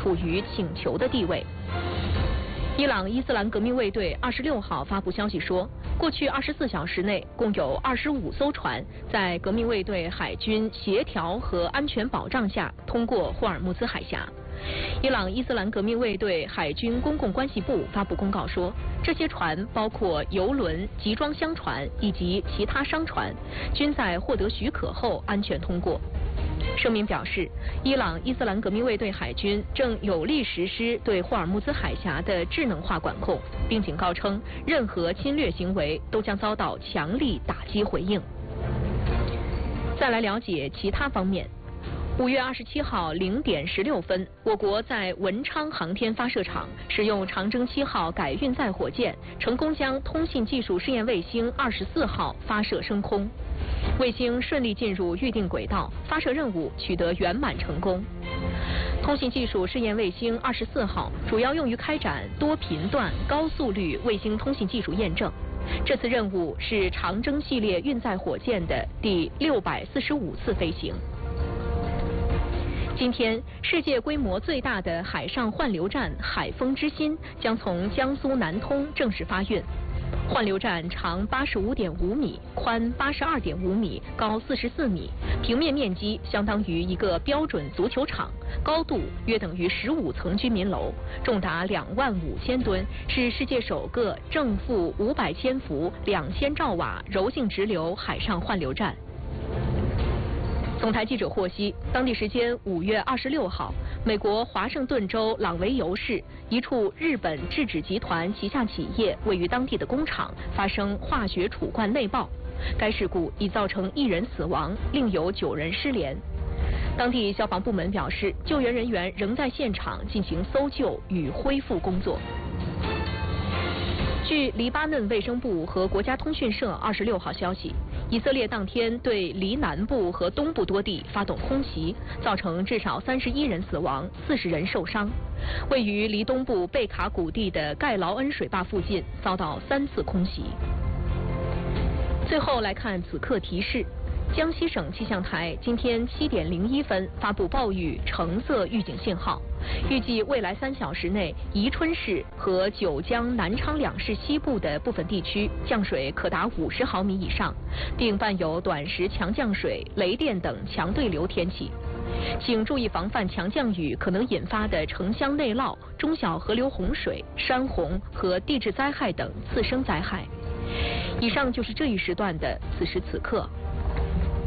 处于请求的地位。伊朗伊斯兰革命卫队26号发布消息说，过去24小时内，共有25艘船在革命卫队海军协调和安全保障下通过霍尔木兹海峡。伊朗伊斯兰革命卫队海军公共关系部发布公告说，这些船包括油轮、集装箱船以及其他商船，均在获得许可后安全通过。声明表示，伊朗伊斯兰革命卫队海军正有力实施对霍尔木兹海峡的智能化管控，并警告称，任何侵略行为都将遭到强力打击回应。再来了解其他方面。5月27号0点16分，我国在文昌航天发射场使用长征7号改运载火箭，成功将通信技术试验卫星24号发射升空。卫星顺利进入预定轨道，发射任务取得圆满成功。通信技术试验卫星24号主要用于开展多频段高速率卫星通信技术验证。这次任务是长征系列运载火箭的第645次飞行。今天，世界规模最大的海上换流站海风之心将从江苏南通正式发运。换流站长85.5米，宽82.5米，高44米，平面面积相当于一个标准足球场，高度约等于15层居民楼，重达25000吨，是世界首个正负500千伏、2000兆瓦柔性直流海上换流站。总台记者获悉，当地时间5月26号，美国华盛顿州朗维尤市一处日本制纸集团旗下企业位于当地的工厂发生化学储罐内爆，该事故已造成1人死亡，另有9人失联。当地消防部门表示，救援人员仍在现场进行搜救与恢复工作。据黎巴嫩卫生部和国家通讯社26号消息，以色列当天对黎南部和东部多地发动空袭，造成至少31人死亡，40人受伤。位于黎东部贝卡谷地的盖劳恩水坝附近遭到3次空袭。最后来看此刻提示。江西省气象台今天7点01分发布暴雨橙色预警信号，预计未来3小时内，宜春市和九江、南昌两市西部的部分地区降水可达50毫米以上，并伴有短时强降水、雷电等强对流天气。请注意防范强降雨可能引发的城乡内涝、中小河流洪水、山洪和地质灾害等次生灾害。以上就是这一时段的此时此刻。